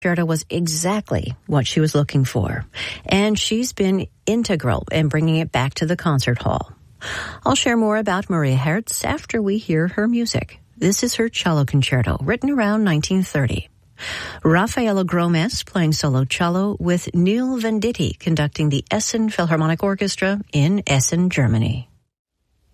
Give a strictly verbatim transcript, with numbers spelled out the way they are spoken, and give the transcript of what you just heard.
Concerto was exactly what she was looking for, and she's been integral in bringing it back to the concert hall. I'll share more about Maria Herz after we hear her music. This is her cello concerto, written around nineteen thirty. Raffaello Gromes playing solo cello with Neil Venditti conducting the Essen Philharmonic Orchestra in Essen, Germany.